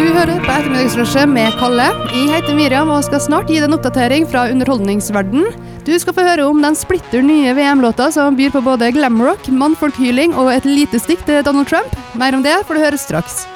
hører på ettermiddagsrushet med Kalle. Jeg heter Miriam og skal snart gi deg en oppdatering fra underholdningsverden. Du skal få høre om den splitter nye VM-låta som byr på både glamrock, mannfolkhyling og et lite stikk til Donald Trump. Mer om det får du høre straks.